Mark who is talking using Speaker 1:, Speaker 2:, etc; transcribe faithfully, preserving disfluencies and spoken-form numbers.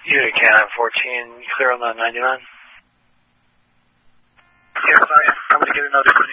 Speaker 1: Unit Canine fourteen, clear on the ninety-nine?
Speaker 2: Yes, I am. I'm going to get a notice.